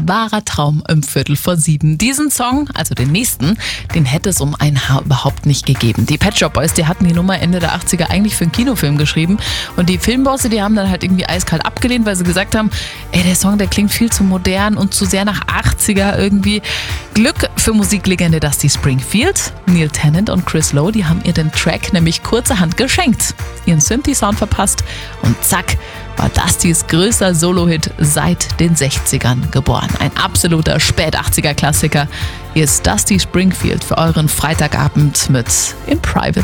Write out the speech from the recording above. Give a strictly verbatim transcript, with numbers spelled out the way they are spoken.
wahrer Traum im Viertel vor sieben. Diesen Song, also den nächsten, den hätte es um ein Haar überhaupt nicht gegeben. Die Pet Shop Boys, die hatten die Nummer Ende der achtziger eigentlich für einen Kinofilm geschrieben und die Filmbosse, die haben dann halt irgendwie eiskalt abgelehnt, weil sie gesagt haben, ey, der Song, der klingt viel zu modern und zu sehr nach achtziger irgendwie. Glück für Musiklegende Dusty Springfield. Neil Tennant und Chris Lowe, die haben ihr den Track nämlich kurzerhand geschenkt, ihren Synthi-Sound verpasst und zack, war Dustys größter Solo-Hit seit den sechzigern geboren. Ein absoluter Spät-achtziger-Klassiker. Hier ist Dusty Springfield für euren Freitagabend mit In Private.